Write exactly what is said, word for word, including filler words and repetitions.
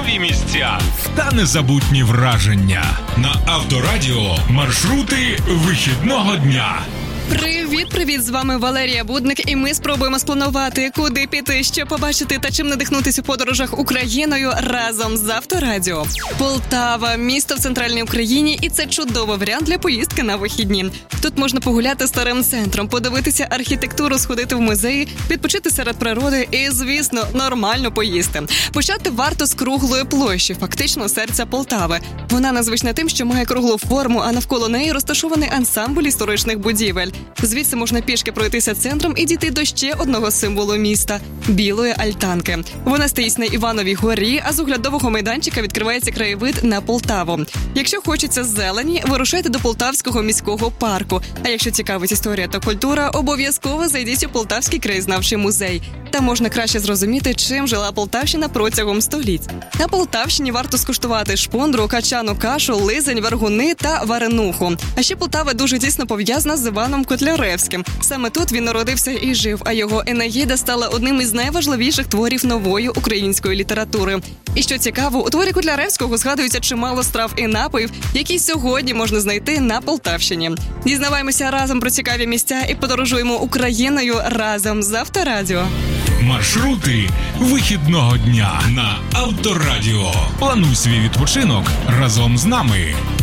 цікаві місця та незабутні враження. На Авторадіо маршрути вихідного дня. Привіт-привіт, з вами Валерія Будник, і ми спробуємо спланувати, куди піти, що побачити та чим надихнутися у подорожах Україною разом з Авторадіо. Полтава – місто в центральній Україні, і це чудовий варіант для поїздки на вихідні. Тут можна погуляти старим центром, подивитися архітектуру, сходити в музеї, відпочити серед природи і, звісно, нормально поїсти. Почати варто з круглої площі, фактично серця Полтави. Вона незвична тим, що має круглу форму, а навколо неї розташований ансамбль історичних будівель. Звідси можна пішки пройтися центром і дійти до ще одного символу міста – Білої Альтанки. Вона стоїть на Івановій горі, а з оглядового майданчика відкривається краєвид на Полтаву. Якщо хочеться зелені, вирушайте до Полтавського міського парку. А якщо цікавить історія та культура, обов'язково зайдіть у Полтавський краєзнавчий музей. Там можна краще зрозуміти, чим жила Полтавщина протягом століть. На Полтавщині варто скуштувати шпундру, качану кашу, лизень, варгуни та варенуху. А ще Полтава дуже тісно пов'язана з Іваном Котляревським. Саме тут він народився і жив, а його «Енеїда» стала одним із найважливіших творів нової української літератури. І що цікаво, у творі Котляревського згадується чимало страв і напоїв, які сьогодні можна знайти на Полтавщині. Дізнаваємося разом про цікаві місця і подорожуємо Україною разом з Авторадіо. Маршрути вихідного дня на Авторадіо. Плануй свій відпочинок разом з нами.